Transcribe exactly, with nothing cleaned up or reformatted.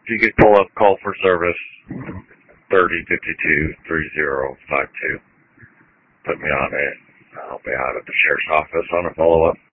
If you could pull up call for service thirty fifty-two three zero five two. Put me on it. I'll be out at the sheriff's office on a follow-up.